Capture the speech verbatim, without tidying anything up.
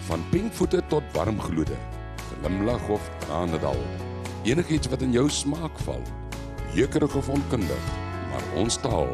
Van pinkvoete tot warmgloede, glimlag of tranendal, enigiets wat in jou smaak val, jeukerig of onkundig, maar ons taal